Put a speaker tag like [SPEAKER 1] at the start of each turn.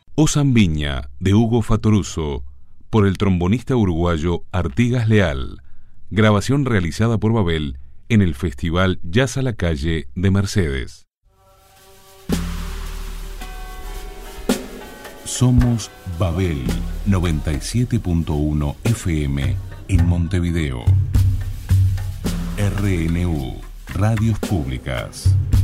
[SPEAKER 1] O Zambiña, de Hugo Fattoruso, por el trombonista uruguayo Artigas Leal. Grabación realizada por Babel en el Festival Jazz a la Calle de Mercedes. Somos Babel 97.1 FM en Montevideo. RNU, Radios Públicas.